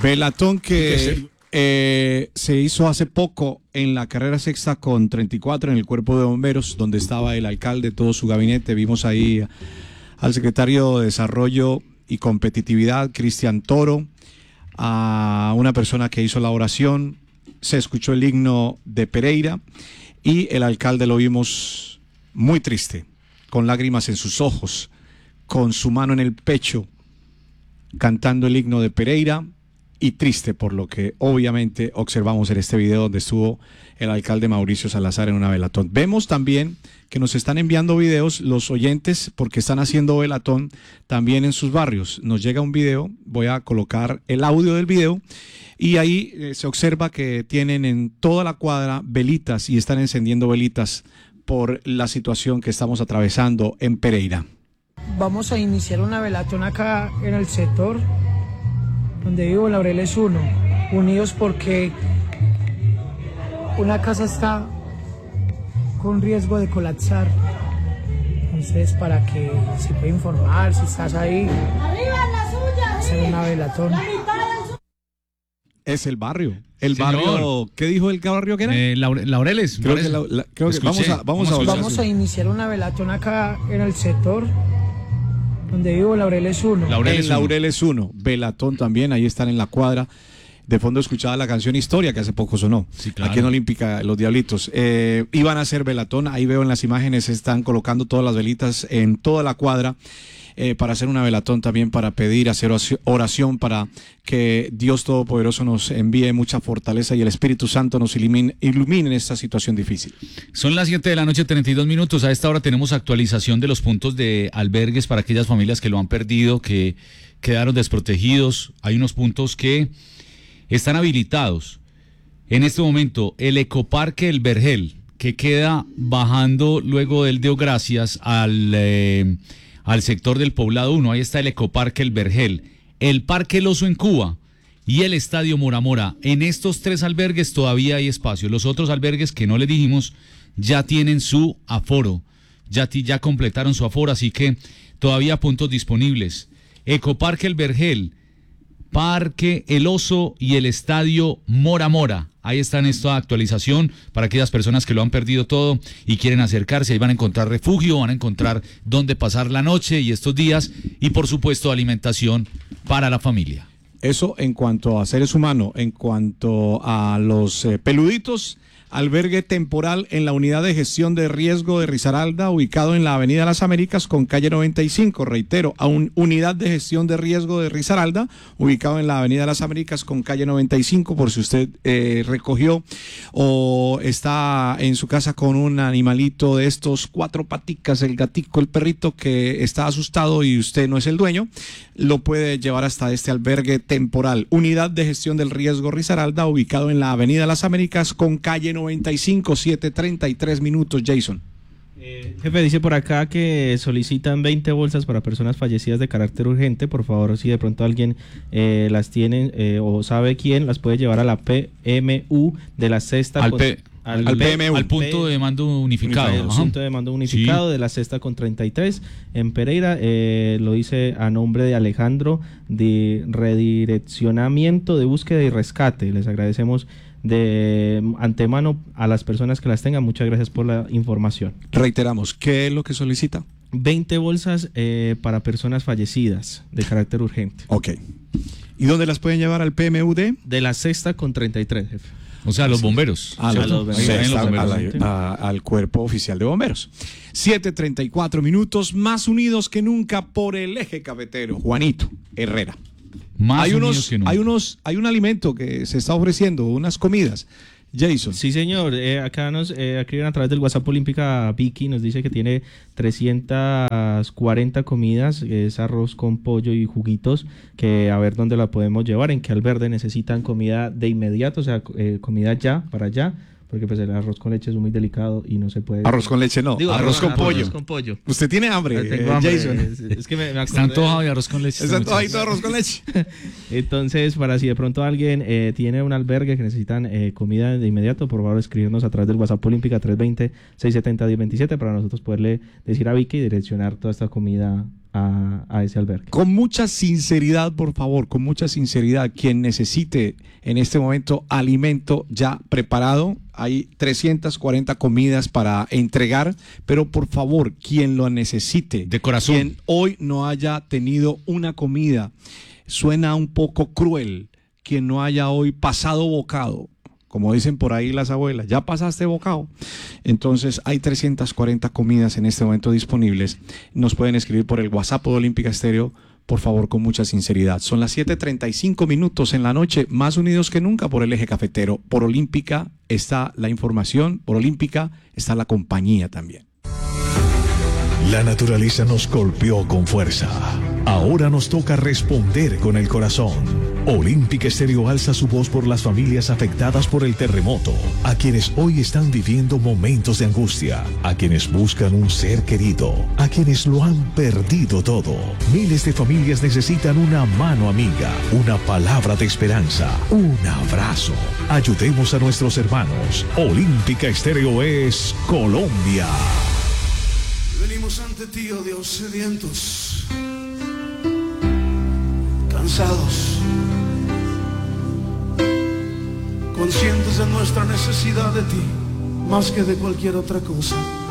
Velatón que se hizo hace poco en la carrera sexta con 34 en el Cuerpo de Bomberos, donde estaba el alcalde, todo su gabinete. Vimos ahí al secretario de Desarrollo y Competitividad, Cristian Toro, a una persona que hizo la oración. Se escuchó el himno de Pereira y el alcalde lo vimos muy triste, con lágrimas en sus ojos, con su mano en el pecho, cantando el himno de Pereira, y triste por lo que obviamente observamos en este video donde estuvo el alcalde Mauricio Salazar en una velatón. Vemos también que nos están enviando videos los oyentes porque están haciendo velatón también en sus barrios. Nos llega un video, voy a colocar el audio del video y ahí se observa que tienen en toda la cuadra velitas y están encendiendo velitas por la situación que estamos atravesando en Pereira. Vamos a iniciar una velatón acá en el sector donde vivo, Laureles 1, unidos porque una casa está con riesgo de colapsar. Entonces, para que se pueda informar, si estás ahí, hacer una velatón. Es el barrio. El barrio, ¿qué dijo el barrio que era? Laureles. Creo que vamos a iniciar una velatón acá en el sector donde vivo, Laureles 1. Laureles 1, velatón también, ahí están en la cuadra. De fondo escuchaba la canción Historia, que hace poco sonó, sí, claro, aquí en Olímpica, Los Diablitos. Iban a hacer velatón, ahí veo en las imágenes, están colocando todas las velitas en toda la cuadra, para hacer una velatón también, para pedir, hacer oración, para que Dios Todopoderoso nos envíe mucha fortaleza y el Espíritu Santo nos ilumine en esta situación difícil. Son las 7 de la noche, 32 minutos. A esta hora tenemos actualización de los puntos de albergues para aquellas familias que lo han perdido, que quedaron desprotegidos. Hay unos puntos que están habilitados. En este momento, el Ecoparque El Vergel, que queda bajando luego del Deo Gracias al sector del Poblado 1, ahí está el Ecoparque El Vergel, el Parque El Oso en Cuba y el Estadio Mora Mora. En estos 3 albergues todavía hay espacio. Los otros albergues que no les dijimos ya tienen su aforo, ya completaron su aforo, así que todavía puntos disponibles. Ecoparque El Vergel, Parque El Oso y el Estadio Mora Mora. Ahí está en esta actualización para aquellas personas que lo han perdido todo y quieren acercarse. Ahí van a encontrar refugio, van a encontrar dónde pasar la noche y estos días y por supuesto alimentación para la familia. Eso en cuanto a seres humanos. En cuanto a los peluditos, albergue temporal en la unidad de gestión de riesgo de Risaralda, ubicado en la Avenida Las Américas con calle 95. Reitero, a unidad de gestión de riesgo de Risaralda, ubicado en la Avenida Las Américas con calle 95, por si usted recogió o está en su casa con un animalito de estos 4 paticas, el gatico, el perrito que está asustado y usted no es el dueño, lo puede llevar hasta este albergue temporal. Unidad de gestión del riesgo Risaralda, ubicado en la Avenida Las Américas con calle 95, 7:33 minutos, Jason. Jefe, dice por acá que solicitan 20 bolsas para personas fallecidas de carácter urgente. Por favor, si de pronto alguien las tiene o sabe quién, las puede llevar a la PMU de la sexta. Al PMU. Al punto de mando unificado. Al punto de mando unificado, sí, de la sexta con 33 en Pereira. Lo dice a nombre de Alejandro, de Redireccionamiento de Búsqueda y Rescate. Les agradecemos de antemano a las personas que las tengan. Muchas gracias por la información. Reiteramos, ¿qué es lo que solicita? 20 bolsas para personas fallecidas de carácter urgente. Ok. ¿Y dónde las pueden llevar al PMUD? De la sexta con 33, jefe. O sea, a los bomberos. Al Cuerpo Oficial de Bomberos. 7:34 minutos, más unidos que nunca por el eje cafetero. Juanito Herrera. Hay un alimento que se está ofreciendo, unas comidas. Jason. Sí, señor. Acá nos escriben a través del WhatsApp Olímpica. Vicky nos dice que tiene 340 comidas, es arroz con pollo y juguitos, que a ver dónde la podemos llevar, en qué albergue necesitan comida de inmediato, o sea, comida ya, para allá, porque pues el arroz con leche es muy delicado y no se puede... Arroz con leche no, Digo, arroz con pollo. Arroz con pollo. ¿Usted tiene hambre, Tengo hambre, Jason? es que me acordé. Está antojado de arroz con leche. Está antojadito de arroz con leche. Entonces, para si de pronto alguien tiene un albergue que necesitan comida de inmediato, por favor escribirnos a través del WhatsApp Olímpica 320-670-1027 para nosotros poderle decir a Vicky y direccionar toda esta comida a ese albergue. Con mucha sinceridad, por favor, con mucha sinceridad, quien necesite en este momento alimento ya preparado, hay 340 comidas para entregar, pero por favor, quien lo necesite, de corazón, quien hoy no haya tenido una comida, suena un poco cruel, quien no haya hoy pasado bocado, como dicen por ahí las abuelas, ya pasaste bocado. Entonces hay 340 comidas en este momento disponibles. Nos pueden escribir por el WhatsApp de Olímpica Estéreo, por favor, con mucha sinceridad. Son las 7:35 minutos en la noche, más unidos que nunca por el eje cafetero. Por Olímpica está la información, por Olímpica está la compañía también. La naturaleza nos golpeó con fuerza. Ahora nos toca responder con el corazón. Olímpica Estéreo alza su voz por las familias afectadas por el terremoto, a quienes hoy están viviendo momentos de angustia, a quienes buscan un ser querido, a quienes lo han perdido todo. Miles de familias necesitan una mano amiga, una palabra de esperanza, un abrazo. Ayudemos a nuestros hermanos. Olímpica Estéreo es Colombia. Venimos ante ti, oh Dios, sedientos, cansados, conscientes de nuestra necesidad de ti, más que de cualquier otra cosa.